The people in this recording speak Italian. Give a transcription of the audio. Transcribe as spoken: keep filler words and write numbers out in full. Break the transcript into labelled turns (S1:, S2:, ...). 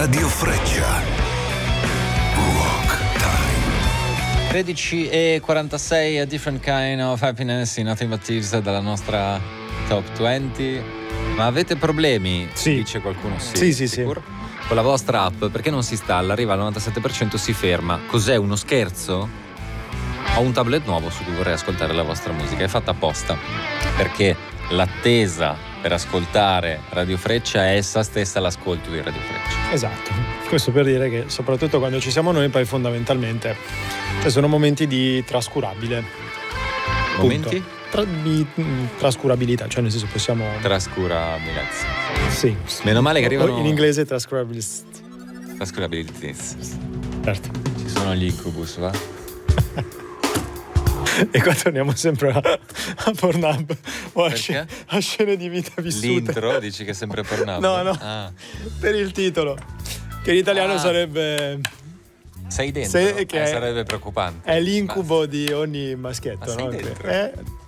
S1: Radio Freccia. Rock Time.
S2: tredici e quarantasei, A Different Kind of Happiness in Nothing But Thieves dalla nostra Top venti. Ma avete problemi?
S3: Sì.
S2: Dice qualcuno. Sì,
S3: sì, sì,
S2: sicuro?
S3: sì.
S2: Con la vostra app, perché non si installa, arriva al novantasette per cento, si ferma. Cos'è, uno scherzo? Ho un tablet nuovo su cui vorrei ascoltare la vostra musica, è fatta apposta, perché l'attesa per ascoltare Radio Freccia è essa stessa l'ascolto di Radio Freccia.
S3: Esatto, questo per dire che soprattutto quando ci siamo noi, poi fondamentalmente cioè sono momenti di trascurabile.
S2: Momenti?
S3: Tra, di trascurabilità, cioè nel senso possiamo...
S2: Trascurabilezza.
S3: Sì.
S2: Meno male che arrivano...
S3: In inglese trascurability.
S2: Trascurability.
S3: Certo.
S2: Ci sono gli incubus, va?
S3: E qua torniamo sempre a, a Pornhub o a, sc- a scene di vita vissute.
S2: L'intro dici che è sempre Pornhub?
S3: No, no,
S2: ah.
S3: per il titolo, che in italiano
S2: ah.
S3: sarebbe...
S2: Sei dentro?
S3: Se, che
S2: eh,
S3: è,
S2: sarebbe preoccupante.
S3: È l'incubo Ma... di ogni maschietto,
S2: Ma
S3: no?
S2: sei dentro?
S3: È...